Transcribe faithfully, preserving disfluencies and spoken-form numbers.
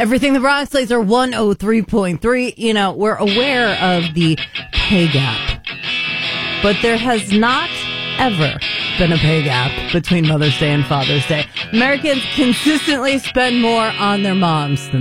Everything the Bronx Laser one oh three point three. You know, we're aware of the pay gap, but there has not ever been a pay gap between Mother's Day and Father's Day. Americans consistently spend more on their moms than